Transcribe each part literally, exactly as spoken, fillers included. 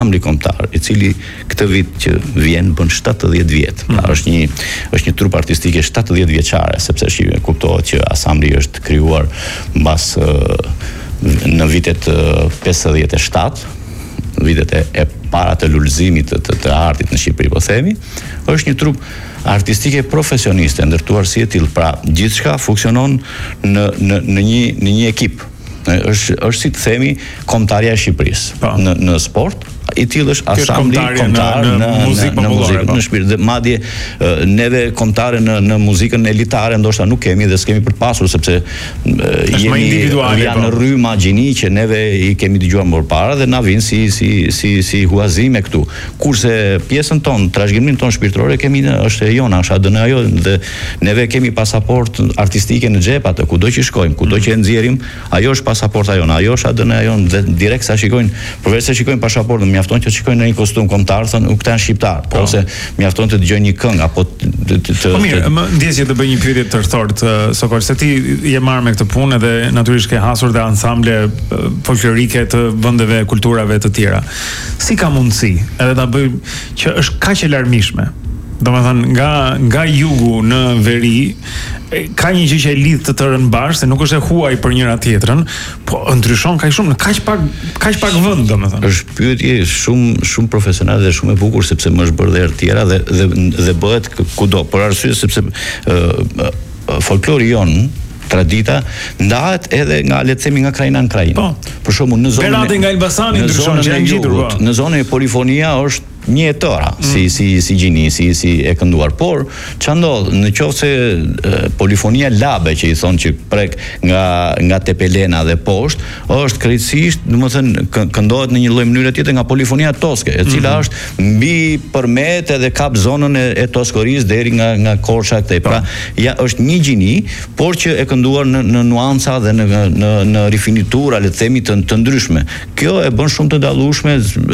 Ansambli Kombëtar, i cili këtë vit që vjen bën shtatëdhjetë vjet. Pra mm. është një është një trup artistike shtatëdhjetë vjeçare, sepse shi kuptohet që ansambli është krijuar mbas në vitet pesëdhjetë e shtatë, vitet e, e para të lullëzimit të, të, të artit në Shqipëri, po themi, është një trup artistike profesioniste, ndërtuar si e tillë. Pra, gjithçka funksionon në në në një në një ekip. Është është si të themi kombëtarja e Shqipërisë në në sport. I tillë është ansambli kombëtar në, në, në muzikë në, në muzikë në shpirt. Dhe madje neve kombëtare në në muzikën elitare ndoshta nuk kemi dhe s'kemi për të pasur, sepse jemi janë rryma gjini që neve i kemi dëgjuar më parë dhe na vijnë si si si si huazime këtu. Kurse pjesën tonë, trashëgimimin tonë shpirtëror kemi është e jona, është A D N-ja jonë dhe neve kemi pasaport artistike në xhep atë kudo që shkojmë, kudo që e nxjerrim, ajo është pasaporta jona, ajo është A D N-ja jonë dhe direkt sa shikojnë, përveç se shikojnë pasaportën, mjafton që shikojnë në një kostum kombëtar, thonë këta janë shqiptar, po. Ose mjafton të dëgjojnë një këngë apo të të, të, të Po mirë, më ndjesje të bëj një pyetje të rthortë, Sokol, se ti je marrë me këtë punë dhe natyrisht ke hasur dhe ansamble folklorike të vendeve, kulturave të tjera. Si ka mundësi edhe ta bëj që është kaq e larmishme? Domethënë nga nga jugu në veri ka një gjë që e lidh të tërën bashkë, se nuk është e huaj për njëra tjetrën, po ndryshon kaq shumë në kaq pak kaq pak vend, domethënë. Është pyetje shumë shumë profesionale dhe shumë e bukur, sepse më është bërë dhe herë tjera dhe dhe dhe bëhet kudo, për arsye sepse uh, folklori jon, tradita ndahet edhe nga le të themi nga krajina në krajinë. Po. Për shembull në zonën Berati nga Elbasani ndryshon që janë gjitur, po. Në zonën e polifonia është një e tëra, mm. si si si gjini, si si e kënduar, por ç'a ndodh në qoftë se polifonia labe që i thonë që prek nga nga Tepelena dhe poshtë, është krejtësisht, domethënë këndohet në një lloj mënyre tjetër nga polifonia toske, e cila mm-hmm. është mbi përmet edhe kap zonën e, e toskorisë deri nga nga Korça këtej. Pra, ja është një gjini, por që e kënduar në në nuanca dhe në në në rifinitura, le të themi të, të ndryshme. Kjo e bën shumë të dallueshme,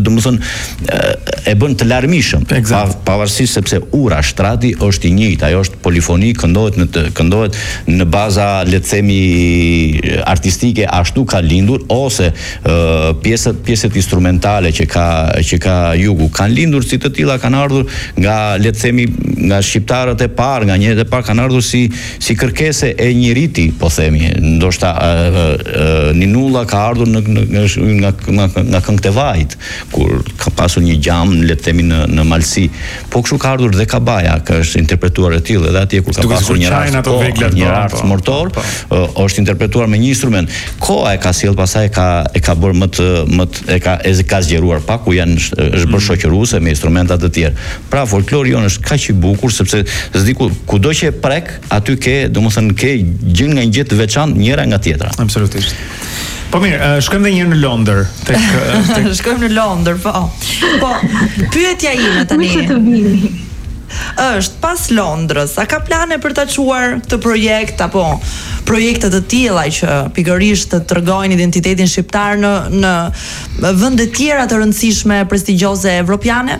domethënë e bën të larmishëm, pa, pavarësisht sepse ura, shtrati është i njëjtë, ajo është polifoni, këndohet në të, këndohet në baza le të themi artistike, ashtu ka lindur, ose uh, pjesët pjesët instrumentale që ka që ka jugu kanë lindur si të tilla, kanë ardhur nga le të themi nga shqiptarët e parë, nga njerëzit e parë, kanë ardhur si si kërkesë e një riti, po themi, ndoshta uh, uh, Ninulla ka ardhur në, në, nga nga nga këngët e vajit, kur ka pasur një gjam le të themi në në Malsi, po kështu ka ardhur dhe Kabaja, që është interpretuar e tillë, edhe atje kur ka pasur një rast, po, një rast mortor, është interpretuar me një instrument. Koha e ka sjell pasaj ka e ka bërë më të më të e ka e ka zgjeruar pak, ku janë është bërë shoqëruese me instrumenta të tjerë. Pra folklori jon është kaq i bukur sepse s'di ku kudo që e prek, aty ke, domethënë ke gjën nga një gjë të veçantë njëra nga tjetra. Absolutisht. Po mirë, uh, shkojmë dhe njërë në Londër. Tek, tek... shkojmë në Londër, po. Po, pyetja ime tani. Kushe të vini? Është pas Londrës, a ka plane për ta çuar këtë projekt apo projekte të tilla që pikërisht të tregojnë identitetin shqiptar në në vende tjera të rëndësishme prestigjioze evropiane?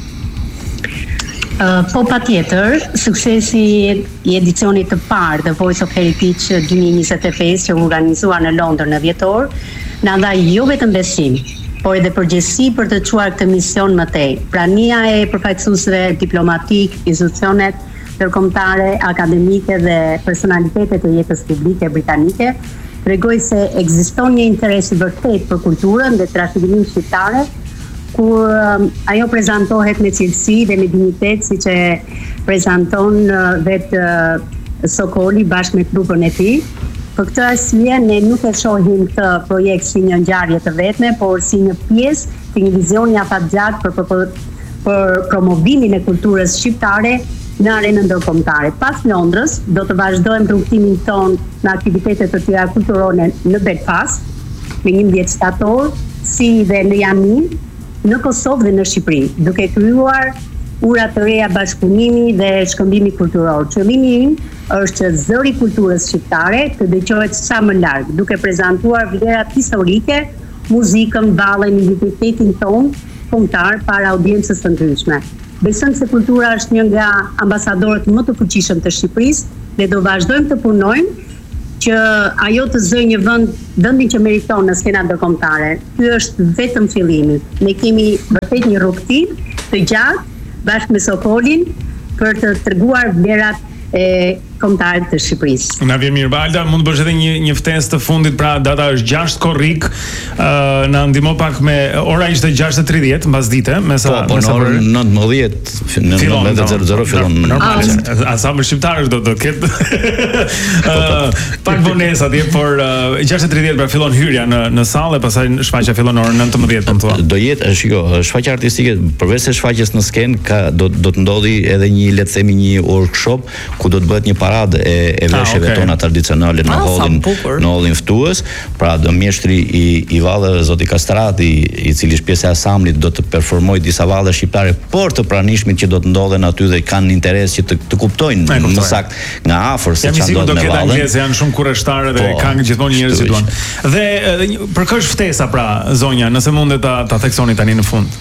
Uh, po pa tjetër, suksesi i edicionit të parë The Voice of Heritage dy mijë e njëzet e pesë që u organizua në Londër në dhjetor, na dha jo vetëm besim, por edhe përgjegjësi për të çuar këtë mision më tej. Prania e përfaqësuesve diplomatik, institucionet ndërkombëtare, akademike dhe personalitetet e jetës publike britanike tregoi se ekziston një interes i vërtet për kulturën dhe trashëgiminë shqiptare, kur um, ajo prezantohet me cilësi dhe me dignitet, siç e prezanton uh, vetë uh, Sokoli bashkë me trupën e tij. Për këtë arsye ne nuk e shohim këtë projekt si një ngjarje të vetme, por si një pjesë të një vizioni afatgjat për, për, për, për promovimin e kulturës shqiptare në arenën ndërkombëtare. Pas Londrës do të vazhdojmë rrugtimin ton në aktivitete të tjera kulturore në Belfast me njëmbëdhjetë shtator, si dhe në Janin, në Kosovë dhe në Shqipëri, duke krijuar ura të reja bashkëpunimi dhe shkëmbimi kulturor. Qëllimi im është që zëri kulturës shqiptare të dëgjohet sa më larg, duke prezantuar vlerat historike, muzikën, vallën, identitetin ton kombëtar para audiencës të ndryshme. Besoj se kultura është një nga ambasadorët më të fuqishëm të Shqipërisë dhe do vazhdojmë të punojmë që ajo të zëjë një vend, vendin që meriton në skena ndërkombëtare. Ky është vetëm fillimi. Ne kemi vërtet një rrugtim të gjatë bashkë me Sokolin për të treguar vlerat e kombëtarët të Shqipërisë. Na vjen mirë, Balda, mund të bësh edhe një një ftesë të fundit, pra data është gjashtë korrik, uh, na ndihmo pak me ora ishte gjashtë e tridhjetë mbas dite, me sa po, po në orën nëntëmbëdhjetë në nëntëmbëdhjetë e zero zero fillon normalisht. Ansambël shqiptarësh do të ketë pak vonesë atje, por gjashtë e tridhjetë pra fillon hyrja në në sallë, pastaj shfaqja fillon orën nëntëmbëdhjetë, po thua. Do jetë, shiko, shfaqja artistike përveç se shfaqjes në skenë ka do do të ndodhi edhe një, le të themi, një workshop ku do të bëhet një paradë e, e veshjeve ah, okay. tona tradicionale në hollin në hollin ftues, pra do mjeshtri i i valleve zoti Kastrati, i cili është pjesë e ansamblit, do të performojë disa valle shqiptare por të pranishmit që do të ndodhen aty dhe kanë interes që të, të kuptojnë më saktë nga afër se çfarë ndodh në valle. Anglisë janë shumë kurreshtarë dhe po, kanë gjithmonë njerëz që duan. Dhe për kë është ftesa pra, zonja, nëse mundet ta ta theksoni tani në fund.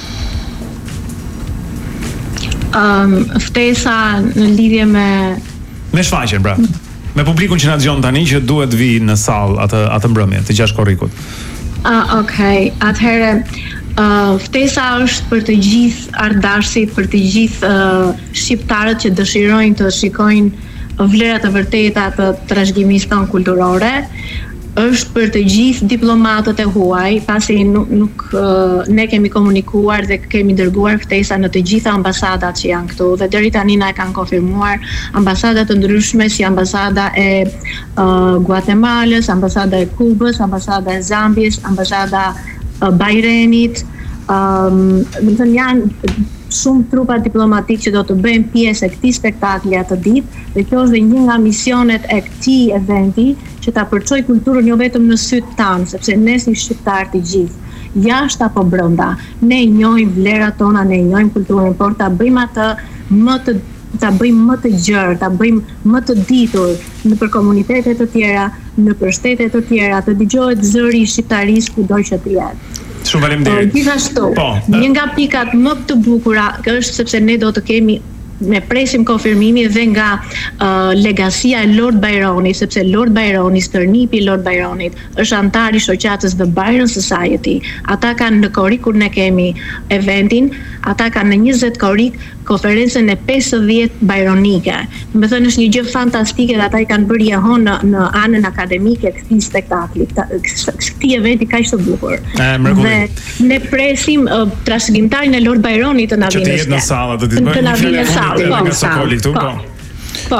Um, ftesa në lidhje me me shfaqjen, pra. Me publikun që na dëgjon tani që duhet vi në sallë atë atë mbrëmje të gjashtë korrikut. Ah, okay. Atëherë uh, ftesa është për të gjithë ardashtit, për të gjithë uh, shqiptarët që dëshirojnë të shikojnë vlerat e vërteta të trashëgimisë tonë kulturore. Është për të gjithë diplomatët e huaj, pasi nuk, nuk uh, ne kemi komunikuar dhe kemi dërguar ftesa në të gjitha ambasadat që janë këtu dhe deri tani na e kanë konfirmuar ambasadat të ndryshme si ambasada e uh, Guatemalës, ambasada e Kubës, ambasada e Zambiës, ambasada uh, Bajrenit, um, do të thënë janë shumë trupa diplomatik që do të bëjnë pjesë e këtij spektakli atë ditë, dhe kjo është dhe një nga misionet e këtij eventi, që ta përçoj kulturën jo vetëm në sytë tanë, sepse ne si shqiptarë të gjithë, jashtë apo brenda, ne njohim vlerat tona, ne njohim kulturën, por ta bëjmë atë më të ta bëjmë më të gjerë, ta bëjmë më të ditur nëpër komunitete të tjera, nëpër shtete të tjera, të dëgjohet zëri i shqiptarisë kudo që të jetë. Shumë faleminderit. Gjithashtu, po, një nga pikat më të bukura është sepse ne do të kemi ne presim konfirmimi dhe nga uh, legacia e Lord Byroni, sepse Lord Byroni, stërnipi Lord Byronit, është antar i shoqatës The Byron Society. Ata kanë në korrik kur ne kemi eventin, ata kanë në njëzet korrik konferencën e pesëdhjetë Byronike. Do të thënë është një gjë fantastike dhe ata i kanë bërë jehon në, në anën akademike këtij spektakli, këtij eventi kaq të bukur. Dhe ne presim uh, trashëgimtarin e Lord Byronit të na vinë. Që të jetë në sallë, të ditë bëjmë. Po, po.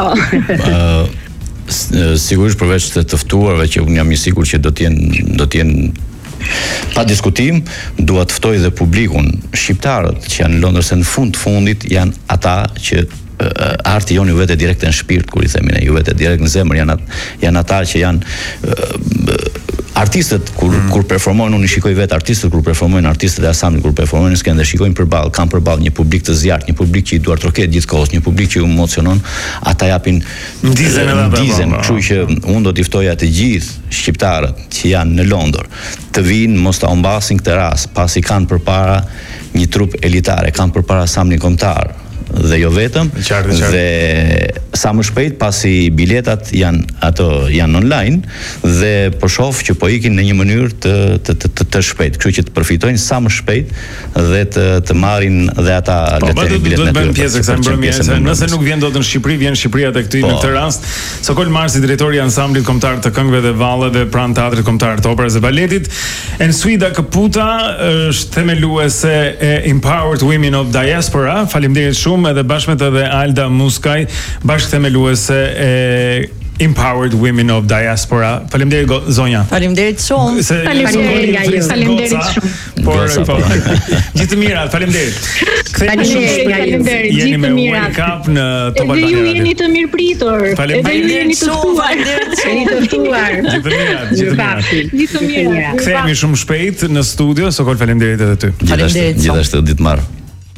Sigurisht përveç të të ftuarve që unë jam i sigurt që do të jenë do të jenë pa diskutim, dua të ftoj dhe publikun, shqiptarët që janë në Londër, se në fund fundit janë ata që uh, arti jonë ju vete direkt në shpirt, kur i themi ne, ju vete direkt në zemër, janë, at, janë ata që janë uh, artistët kur mm. kur performojnë, unë i shikoj vetë artistët kur performojnë, artistët e ansamblit kur performojnë në skenë dhe shikojnë përballë, kanë përballë një publik të zjarrt, një publik që i duar troket gjithkohës, një publik që ju emocionon, ata japin ndizën edhe ndizën, kështu që unë do t'i ftoja të gjithë shqiptarët që janë në Londër të vinë, mos ta humbasin këtë rast, pasi kanë përpara një trup elitare, kanë përpara ansambli kombëtar. Dhe jo vetëm, qartë, qartë. Dhe sa më shpejt pasi biletat janë ato janë online dhe po shoh që po ikin në një mënyrë të të të, të, të shpejt, kështu që të përfitojnë sa më shpejt dhe të të marrin dhe ata po, le të biletë. Po, do të bëjmë pjesë kësaj mbrëmje, nëse nuk vjen dot në Shqipëri, vjen në Shqipëri atë këtu po. Në këtë rast, Sokol Marsi, drejtori i ansamblit kombëtar të këngëve dhe valleve pranë teatrit kombëtar të operës dhe baletit, Enswida Kaputa është themeluese e Empowered Women of Diaspora. Faleminderit shumë edhe bashkë me të dhe Alda Muskaj, bashkë themeluese e Empowered Women of Diaspora. Faleminderit zonja. Faleminderit shumë. Faleminderit nga ju. Faleminderit shumë. Por po. Gjithë të mirat, faleminderit. Kthehemi shumë faleminderit. Gjithë të mirat. Kap në Top Albania. Ju jeni të mirëpritur. Faleminderit shumë. Faleminderit të ftuar. Gjithë të mirat, gjithë të mirat. Gjithë të mirat. Kthehemi shumë shpejt në studio. Sokol, faleminderit edhe ty. Gjithashtu, gjithashtu ditë marr.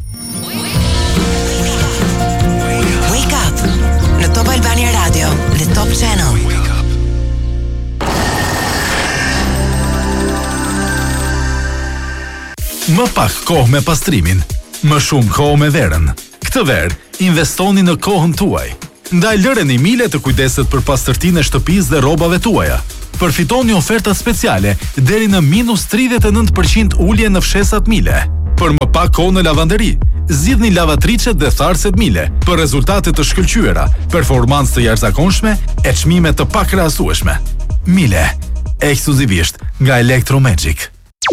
Top Channel. Më pak kohë me pastrimin, më shumë kohë me verën. Këtë verë investoni në kohën tuaj. Ndaj lëreni Mile të kujdeset për pastërtinë e shtëpisë dhe rrobave tuaja. Përfitoni oferta speciale deri në minus tridhjetë e nëntë përqind ulje në fshesat Mile. Për më pak kohë në lavanderi, zgjidhni lavatricet dhe tharset Mile për rezultate të shkëlqyera, performancë të jashtëzakonshme e çmime të pakrahasueshme. Mile, ekskluzivisht nga Electromagic.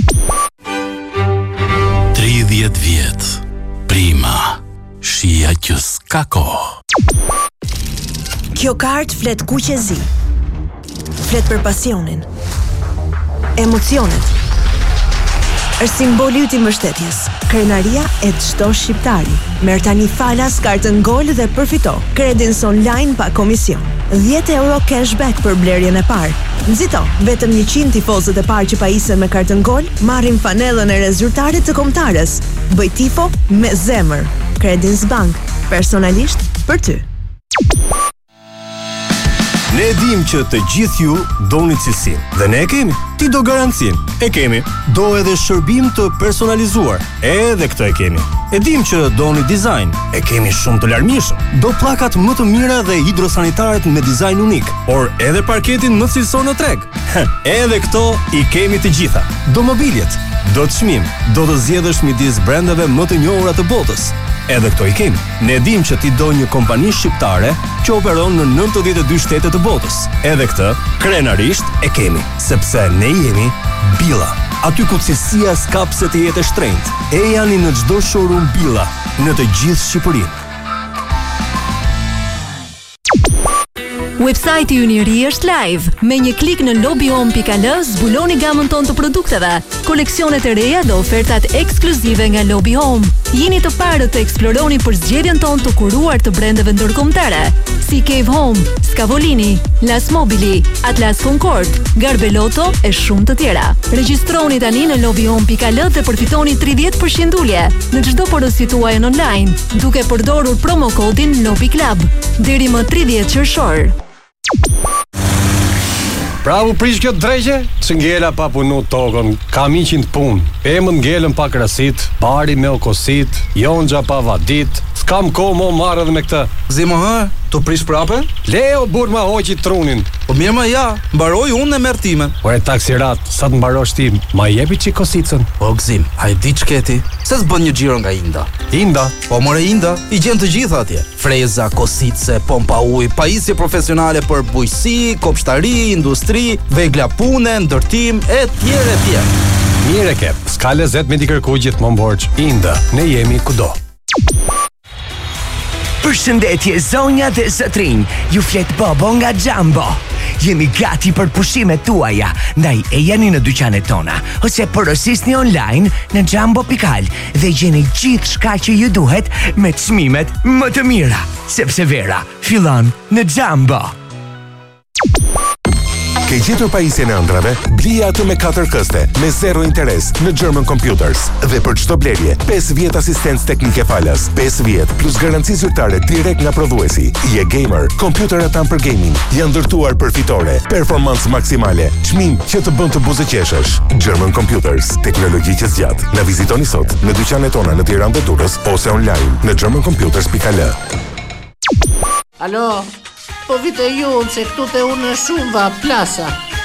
tridhjetë vjet. Prima. Shija që s'ka kohë. Kjo kartë flet kuqezi. Flet për pasionin, emocionet. Është simboli i mbështetjes, krenaria e çdo shqiptari. Merr tani falas kartën Gol dhe përfito kredins online pa komision. dhjetë euro cashback për blerjen e parë. Nxito, vetëm njëqind tifozët e parë që pajisen me kartën Gol marrin fanellën e rezultatit të kombëtarës. Bëj tifo me zemër. Credins Bank, personalisht për ty. Ne e dim që të gjithë ju doni cilësinë dhe ne e kemi. Ti do garancinë, e kemi. Do edhe shërbim të personalizuar, edhe këtë e kemi. E dim që doni dizajn, e kemi shumë të larmishëm. Do pllakat më të mira dhe hidrosanitaret me dizajn unik, por edhe parketin më cilësor në treg. Edhe këto i kemi të gjitha. Do mobiljet, do të çmim, do të zgjedhësh midis brendave më të njohura të botës. Edhe këto i kemi. Ne dim që ti do një kompani shqiptare që operon në nëntëdhjetë e dy shtete të botës. Edhe këtë, krenarisht e kemi, sepse ne jemi Billa. Aty ku cilësia s'ka pse të jetë e shtrenjtë. E janë në çdo showroom Billa, në të gjithë Shqipërinë. Websajti ynë i ri është live. Me një klik në lobbyhome dot l zbuloni gamën tonë të produkteve, koleksionet e reja dhe ofertat ekskluzive nga Lobbyhome. Jeni të parët të eksploroni për zgjedhjen tonë të kuruar të brendeve ndërkombëtare, si Cave Home, Scavolini, Las Mobili, Atlas Concord, Garbelotto e shumë të tjera. Regjistroni tani në lobbyhome dot l dhe përfitoni tridhjetë përqind ulje në çdo porositë tuaj online, duke përdorur promo kodin Lobby Club deri më tridhjetë qershor. Bravo prish kjo drejqe, që ngela pa punu tokën, kam iqin të punë, emën ngelën pa krasit, bari me okosit, jonxha pa vadit, s'kam ko mo marrë dhe me këtë. Zimo hë, tu prish prape? Leo bur ma hoqi trunin. Po mirë ma ja, mbaroj unë e merr timen. Po e taksirat, sa të mbarosh ti, ma jepi qi kosicën. O gzim, a e di çketi, se s'bën një xhiro nga Inda. Inda? Po more Inda, i gjen të gjitha atje. Freza, kosice, pompa ujë, pajisje profesionale për bujqësi, kopshtari, industri, vegla pune, ndërtim, e tjerë e tjerë. Mire ke, s'ka lezet me t'i kërku gjithmonë borxh. Inda, ne jemi kudo. Përshëndetje zonja dhe zotrinj, ju flet Bobo nga Jumbo. Jemi gati për pushimet tuaja, ndaj e jani në dyqanet tona, ose porosisni online në jumbo dot al dhe gjeni gjithë shka që ju duhet me çmimet më të mira, sepse vera fillon në Jumbo. Ke gjetur pajisjen e ëndrave? Blija atë me katër këste, me zero interes në German Computers. Dhe për çdo blerje, pesë vjet asistencë teknike falas, pesë vjet plus garanci zyrtare direkt nga prodhuesi. Je gamer, kompjuterat tanë për gaming, janë ndërtuar për fitore, performancë maksimale, çmim që të bën të buzëqeshësh. German Computers, teknologji që zgjat. Na vizitoni sot në dyqanet tona në Tiranë dhe Durrës ose online në german computers dot al. Alo? Po vite ju, se këtu te unë shumë va plasa.